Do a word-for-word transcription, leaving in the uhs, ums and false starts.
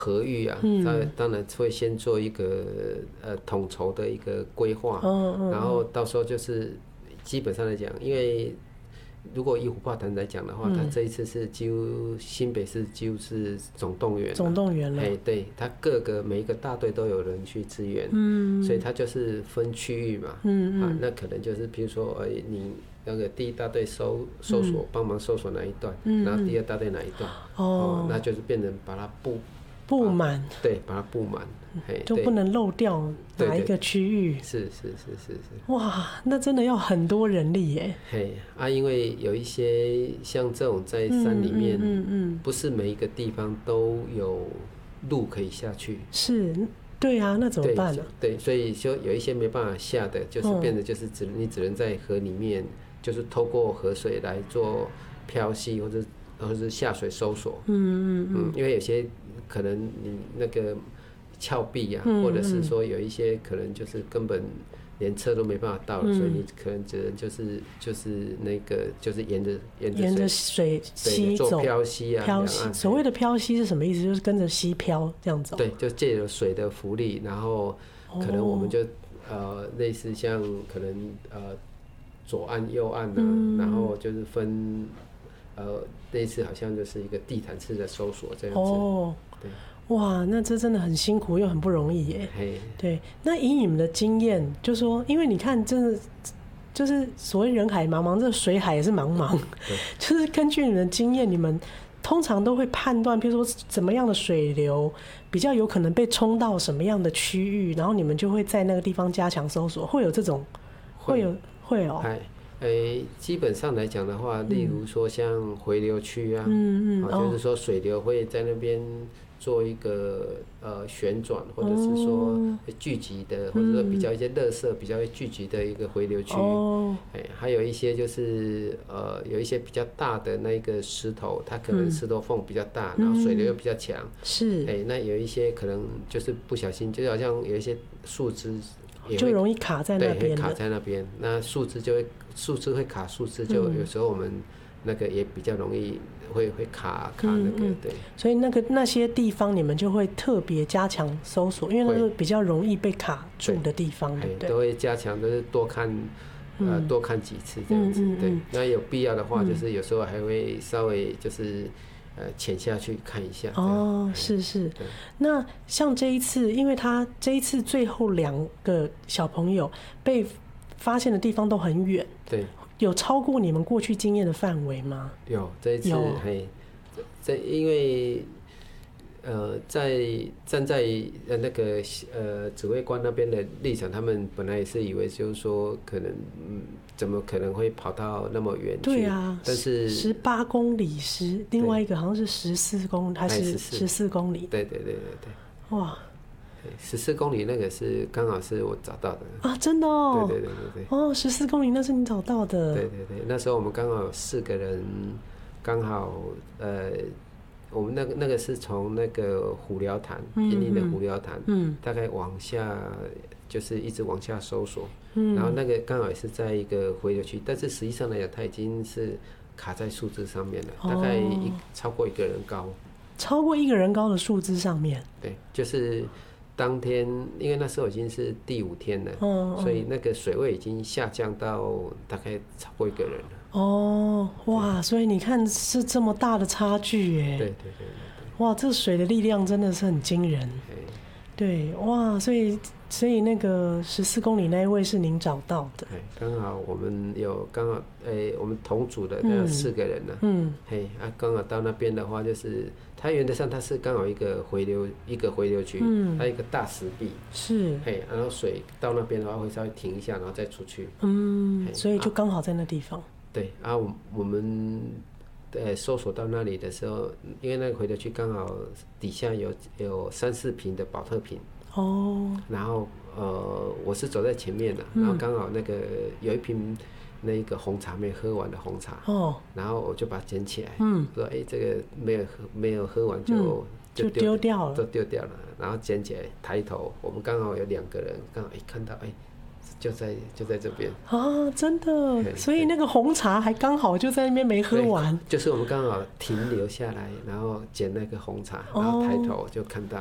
河域啊，他当然会先做一个呃统筹的一个规划，嗯嗯，然后到时候就是基本上来讲，因为如果以虎豹潭来讲的话，嗯、他这一次是几乎新北市几乎是总动员， 总动员了， 哎，对，他各个每一个大队都有人去支援，嗯，所以他就是分区域嘛，嗯嗯，啊，那可能就是比如说，哎，你那个第一大队搜搜索，帮、嗯、忙搜索哪一段，嗯、然后第二大队哪一段，哦，哦，那就是变成把它布。 布满， 对，把它布满， 就不能漏掉哪一个区域。 是是是是是。 哇，那真的要很多人力耶。 嘿啊，因为有一些像这种在山里面，嗯嗯嗯，不是每一个地方都有路可以下去。 是，对啊，那怎么办呢？ 对，所以就有一些没办法下的，就是变得就是只你只能在河里面，就是透过河水来做漂溪或者或者是下水搜索。嗯嗯嗯，因为有些。可能你那个峭壁啊，嗯嗯，或者是说有一些可能就是根本连车都没办法到了，嗯、所以你可能只能就是就是那个就是沿着沿着沿着水溪走， 做漂溪啊， 漂溪。所谓的漂溪是什么意思？就是跟着溪漂这样走。 对，就借由水的浮力，然后可能我们就、哦、呃类似像可能呃左岸右岸啊，嗯、然后就是分呃类似好像就是一个地毯式的搜索这样子。哦。 哇，那这真的很辛苦又很不容易耶。对，那以你们的经验，就说，因为你看，真的就是所谓人海茫茫，这水海也是茫茫。就是根据你们的经验，你们通常都会判断，比如说怎么样的水流比较有可能被冲到什么样的区域，然后你们就会在那个地方加强搜索，会有这种，会有会哦。 诶，基本上来讲的话，例如说像回流区啊，嗯嗯，啊，就是说水流会在那边做一个呃旋转，或者是说聚集的，哦、或者说比较一些垃圾比较会聚集的一个回流区。哦，哎，还有一些就是呃有一些比较大的那个石头，它可能石头缝比较大，嗯、然后水流又比较强。是，哎，那有一些可能就是不小心，就好像有一些树枝。 就容易卡在那边， 对，卡在那边。那树枝就会，树枝会卡树枝，就有时候我们那个也比较容易会会卡卡那个，对。 所以那个那些地方你们就会特别加强搜索，因为那个比较容易被卡住的地方，对不对？ 都会加强，都是多看，呃，多看几次这样子，对。那有必要的话，就是有时候还会稍微就是。呃，潜下去看一下。 哦，是是。那像这一次，因为他这一次最后两个小朋友被发现的地方都很远， 对， 有超过你们过去经验的范围吗？ 有，这一次，嘿，这因为呃，在站在呃那个呃指挥官那边的立场，他们本来也是以为就是说可能嗯。怎么可能会跑到那么远去？ 对啊， 但是十八公里十，另外一个好像是十四公里，还是十四公里？ 对对对对对。哇，十四公里那个是刚好是我找到的啊，真的哦。 对对对对对。 哦，十四公里那是你找到的。 对对对，那时候我们刚好有四个人，刚好呃，我们那个那个是从那个虎寮潭，平林的虎寮潭，嗯，大概往下。就是一直往下搜索，嗯、然后那个刚好也是在一个回流区，但是实际上来讲，它已经是卡在树枝上面了，哦、大概一超过一个人高， 超过一个人高的树枝上面。 对，就是当天，因为那时候已经是第五天了，哦、所以那个水位已经下降到大概超过一个人了。 哦，哇，所以你看是这么大的差距耶！ 对对对对对。 哇，这水的力量真的是很惊人。对，哇，所以。所以那个十四公里那一位是您找到的， 刚好我们有刚好诶、欸，我们同组的那四个人呢、啊，嗯，嘿啊，刚好到那边的话，就是它原则上它是刚好一个回流一个回流区，嗯，它一个大石壁是，嘿，然后水到那边的话会稍微停一下，然后再出去， 嗯，所以就刚好在那地方。 啊对啊，我我们呃搜索到那里的时候，因为那个回流区刚好底下有有三四瓶的保特瓶。哦，然后呃，我是走在前面的，嗯、然后刚好那个有一瓶那个红茶没喝完的红茶，哦，然后我就把它捡起来，嗯，说哎、欸，这个没有喝没有喝完就、嗯、 就丢掉了， 就丢掉了，然后捡起来抬头，我们刚好有两个人，刚好一看到哎、欸， 就在就在这边啊，真的，所以那个红茶还刚好就在那边没喝完， 就是我们刚好停留下来，然后捡那个红茶，然后抬头就看到，